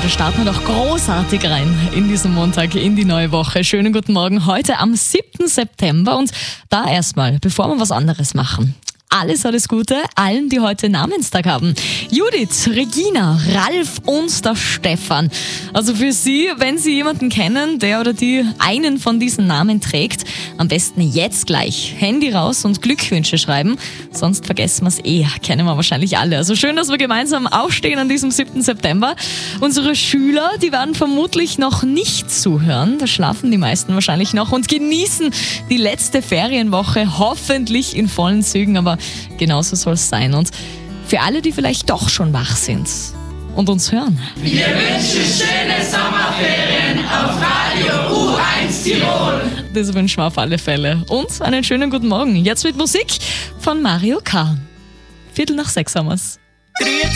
und da starten wir doch großartig rein in diesen Montag, in die neue Woche. Schönen guten Morgen heute am 7. September und da erstmal, bevor wir was anderes machen. Alles Gute allen, die heute Namenstag haben. Judith, Regina, Ralf und der Stefan. Also für Sie, wenn Sie jemanden kennen, der oder die einen von diesen Namen trägt, am besten jetzt gleich Handy raus und Glückwünsche schreiben. Sonst vergessen wir es kennen wir wahrscheinlich alle. Also schön, dass wir gemeinsam aufstehen an diesem 7. September. Unsere Schüler, die werden vermutlich noch nicht zuhören. Da schlafen die meisten wahrscheinlich noch und genießen die letzte Ferienwoche hoffentlich in vollen Zügen. Aber genauso soll es sein. Und für alle, die vielleicht doch schon wach sind und uns hören. Wir wünschen schöne Sommerferien auf Radio U1 Tirol. Das wünschen wir auf alle Fälle. Und einen schönen guten Morgen. Jetzt mit Musik von Mario K. 5:45 haben wir's.